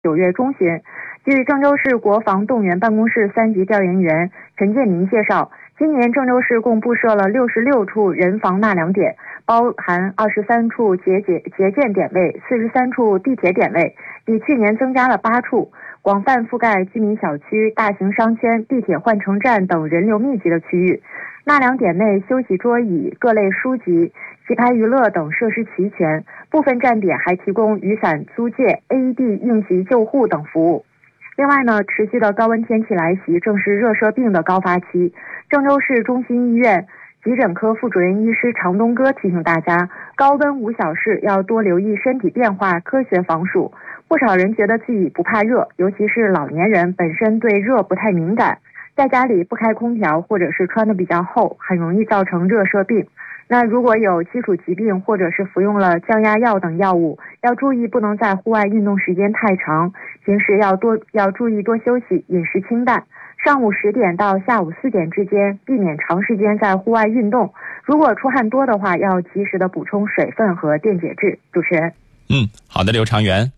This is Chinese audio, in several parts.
9月中旬。据郑州市国防动员办公室3级调研员陈建民介绍，今年郑州市共布设了66处人防纳凉点，包含23处节建点位、43处地铁点位，比去年增加了8处，广泛覆盖居民小区、大型商圈、地铁换乘站等人流密集的区域。纳凉点内休息桌椅、各类书籍、棋牌娱乐等设施齐全，部分站点还提供雨伞租借、AED 应急救护等服务。另外呢，持续的高温天气来袭，正是热射病的高发期。郑州市中心医院急诊科副主任医师常东哥提醒大家，高温无小事，要多留意身体变化，科学防暑。不少人觉得自己不怕热，尤其是老年人本身对热不太敏感，在家里不开空调或者是穿得比较厚，很容易造成热射病。那如果有基础疾病或者是服用了降压药等药物，要注意不能在户外运动时间太长，平时要注意多休息，饮食清淡。上午10点到下午4点之间，避免长时间在户外运动。如果出汗多的话，要及时的补充水分和电解质。主持人， 好的，刘长元。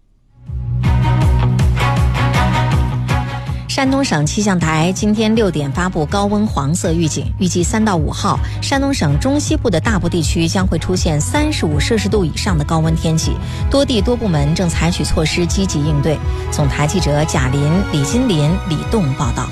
山东省气象台今天6点发布高温黄色预警，预计3到5号，山东省中西部的大部地区将会出现35摄氏度以上的高温天气，多地多部门正采取措施积极应对。总台记者贾林、李金林、李栋报道。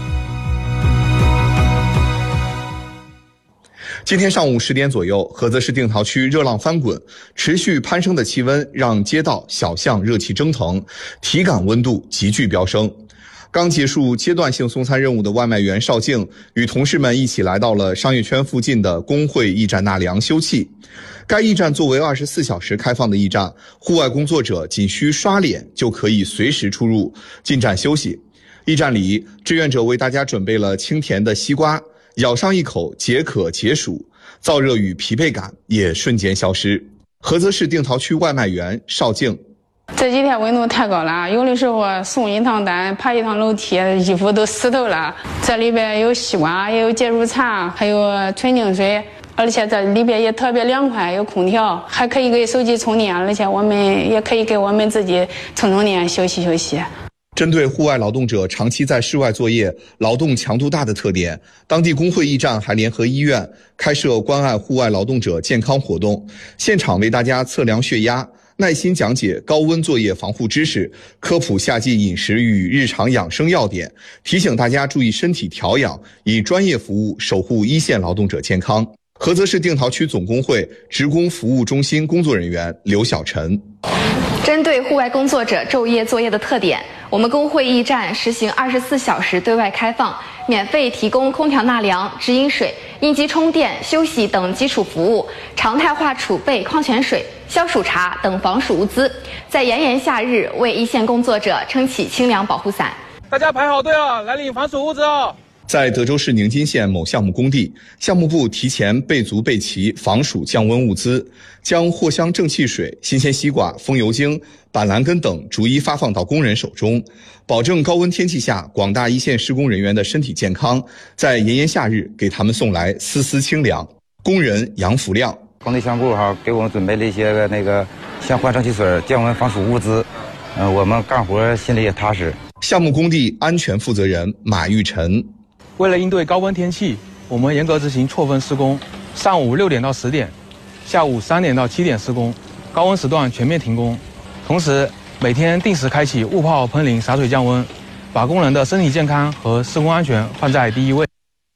今天上午10点左右，菏泽市定陶区热浪翻滚，持续攀升的气温让街道小巷热气蒸腾，体感温度急剧飙升。刚结束阶段性送餐任务的外卖员邵静与同事们一起来到了商业圈附近的工会驿站纳凉休憩。该驿站作为24小时开放的驿站，户外工作者仅需刷脸就可以随时出入，进站休息。驿站里，志愿者为大家准备了清甜的西瓜，咬上一口解渴解暑，燥热与疲惫感也瞬间消失。菏泽市定陶区外卖员邵静， 这几天温度太高了，有的时候送一趟单，爬一趟楼梯，衣服都湿透了。这里边有西瓜，也有解暑茶，还有纯净水，而且这里边也特别凉快，有空调，还可以给手机充电，而且我们也可以给我们自己充电，休息休息。 针对户外劳动者长期在室外作业、劳动强度大的特点，当地工会驿站还联合医院开设关爱户外劳动者健康活动，现场为大家测量血压，耐心讲解高温作业防护知识，科普夏季饮食与日常养生要点，提醒大家注意身体调养，以专业服务守护一线劳动者健康。菏泽市定陶区总工会职工服务中心工作人员刘小晨， 针对户外工作者昼夜作业的特点，我们工会驿站实行24小时对外开放，免费提供空调纳凉、直饮水、应急充电、休息等基础服务，常态化储备矿泉水、消暑茶等防暑物资，在炎炎夏日为一线工作者撑起清凉保护伞。 大家排好队啊，来领防暑物资哦。 在德州市宁津县某项目工地，项目部提前备足备齐防暑降温物资，将藿香正气水、新鲜西瓜、风油精、板蓝根等逐一发放到工人手中，保证高温天气下广大一线施工人员的身体健康，在炎炎夏日给他们送来丝丝清凉。工人杨福亮， 工地项目部给我们准备了一些像藿香正气水、降温防暑物资，我们干活心里也踏实。 项目工地安全负责人马玉晨， 为了应对高温天气，我们严格执行错峰施工，上午6点到10点，下午3点到7点施工，高温时段全面停工。同时，每天定时开启雾炮喷淋洒水降温，把工人的身体健康和施工安全放在第一位。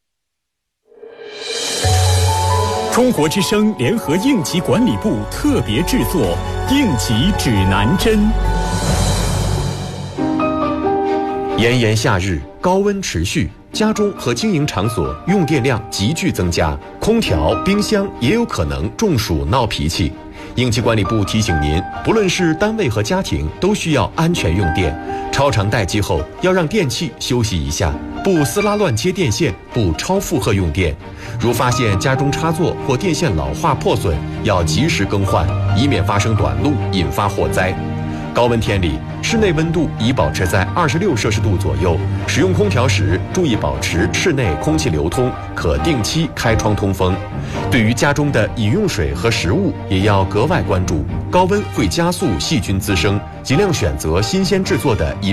中国之声联合应急管理部特别制作应急指南针。 炎炎夏日，高温持续，家中和经营场所用电量急剧增加，空调、冰箱也有可能中暑闹脾气。应急管理部提醒您，不论是单位和家庭，都需要安全用电。超长待机后，要让电器休息一下，不撕拉乱接电线，不超负荷用电。如发现家中插座或电线老化破损，要及时更换，以免发生短路，引发火灾。高温天里，室内温度宜保持在26摄氏度左右。使用空调时，注意保持室内空气流通，可定期开窗通风。 对于家中的饮用水和食物也要格外关注，高温会加速细菌滋生，尽量选择新鲜制作的饮